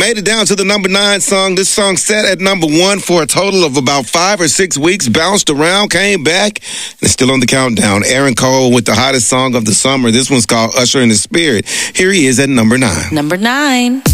made it down to the number 9 song. This song sat at number 1 for a total of about 5 or 6 weeks, bounced around, came back, and it's still on the countdown. Aaron Cole with the hottest song of the summer. This one's called Usher in the Spirit. Here he is at number 9. Number 9.